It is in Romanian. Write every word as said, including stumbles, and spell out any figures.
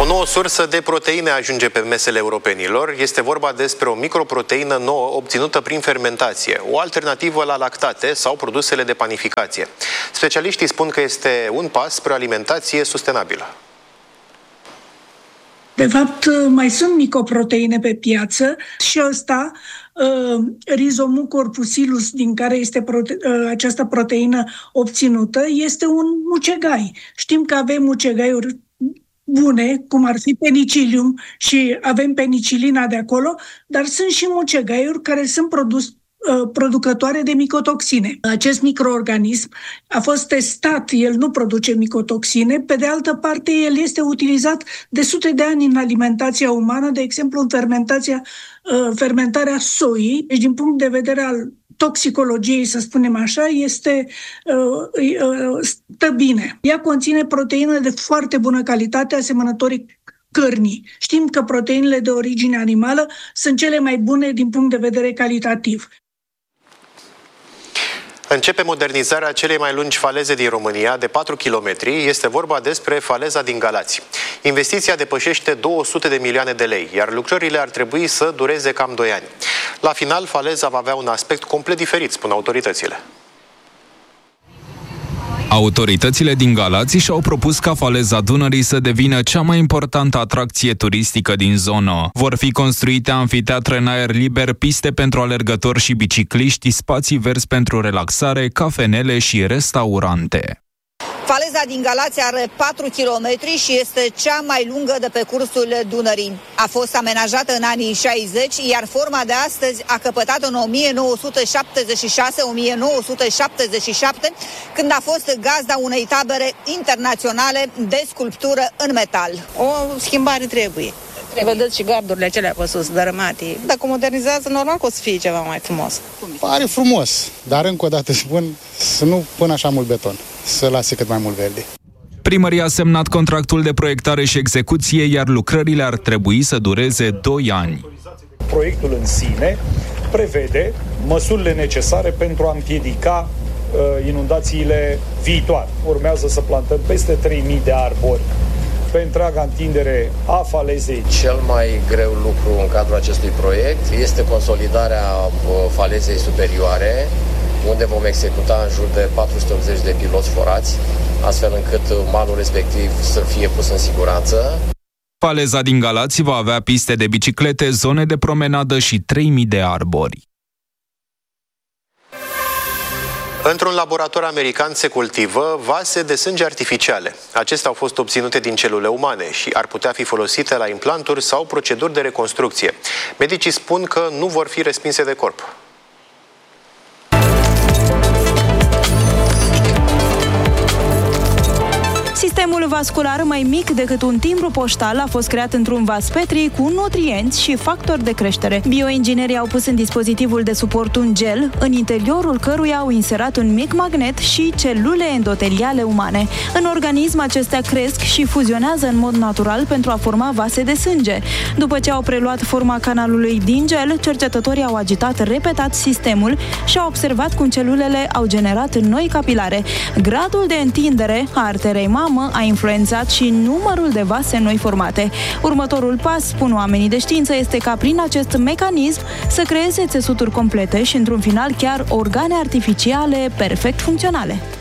O nouă sursă de proteine ajunge pe mesele europenilor. Este vorba despre o microproteină nouă obținută prin fermentație, o alternativă la lactate sau produsele de panificație. Specialiștii spun că este un pas spre o alimentație sustenabilă. De fapt, mai sunt microproteine pe piață și ăsta, uh, Rhizomul corpusculus, din care este prote- uh, această proteină obținută, este un mucegai. Știm că avem mucegaiuri bune, cum ar fi penicillium și avem penicilina de acolo, dar sunt și mucegaiuri care sunt produs, uh, producătoare de micotoxine. Acest microorganism a fost testat, el nu produce micotoxine, pe de altă parte el este utilizat de sute de ani în alimentația umană, de exemplu în fermentația, uh, fermentarea soii, deci din punct de vedere al toxicologiei, să spunem așa, este, uh, uh, stă bine. Ea conține proteine de foarte bună calitate, asemănătorii cărnii. Știm că proteinele de origine animală sunt cele mai bune din punct de vedere calitativ. Începe modernizarea celei mai lungi faleze din România, de patru kilometri. Este vorba despre faleza din Galați. Investiția depășește două sute de milioane de lei, iar lucrările ar trebui să dureze cam doi ani. La final, faleza va avea un aspect complet diferit, spun autoritățile. Autoritățile din Galați și-au propus ca faleza Dunării să devină cea mai importantă atracție turistică din zonă. Vor fi construite amfiteatre în aer liber, piste pentru alergători și bicicliști, spații verzi pentru relaxare, cafenele și restaurante. Faleza din Galați are patru kilometri și este cea mai lungă de pe cursul Dunării. A fost amenajată în anii șaizeci, iar forma de astăzi a căpătat în o mie nouă sute șaptezeci și șase - o mie nouă sute șaptezeci și șapte, când a fost gazda unei tabere internaționale de sculptură în metal. O schimbare trebuie. Vedeți și gardurile acelea pe sus, dărâmate. Dacă modernizează, normal că o să fie ceva mai frumos. Pare frumos, dar încă o dată spun să nu pun așa mult beton, să lase cât mai mult verde. Primăria a semnat contractul de proiectare și execuție, iar lucrările ar trebui să dureze doi ani. Proiectul în sine prevede măsurile necesare pentru a împiedica uh, inundațiile viitoare. Urmează să plantăm peste trei mii de arbori pe întreaga întindere a falezei. Cel mai greu lucru în cadrul acestui proiect este consolidarea falezei superioare, unde vom executa în jur de patru sute optzeci de piloți forați, astfel încât malul respectiv să fie pus în siguranță. Faleza din Galați va avea piste de biciclete, zone de promenadă și trei mii de arbori. Într-un laborator american se cultivă vase de sânge artificiale. Acestea au fost obținute din celule umane și ar putea fi folosite la implanturi sau proceduri de reconstrucție. Medicii spun că nu vor fi respinse de corp. Sistemul vascular mai mic decât un timbru poștal a fost creat într-un vas petri cu nutrienți și factori de creștere. Bioinginerii au pus în dispozitivul de suport un gel, în interiorul căruia au inserat un mic magnet și celule endoteliale umane. În organism, acestea cresc și fuzionează în mod natural pentru a forma vase de sânge. După ce au preluat forma canalului din gel, cercetătorii au agitat repetat sistemul și au observat cum celulele au generat noi capilare. Gradul de întindere a arterei mamă a influențat și numărul de vase noi formate. Următorul pas, spun oamenii de știință, este ca prin acest mecanism să creeze țesuturi complete și, într-un final, chiar organe artificiale perfect funcționale.